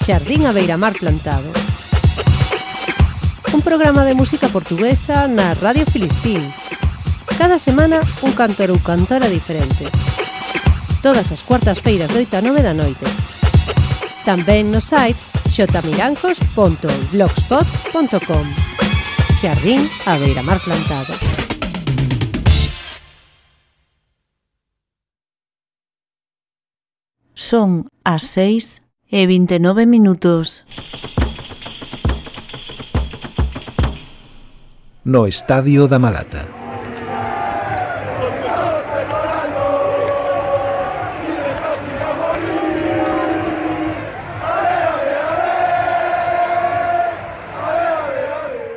Xardín a Beiramar Plantado. Un programa de música portuguesa na Radio Filispín. Cada semana un cantor ou cantora diferente. Todas as cuartas-feiras de 8 a 9 da noite. Tamén no site xmirancos.blogspot.com. Xardín a Beiramar Plantado. Son as 6:29. No Estadio da Malata.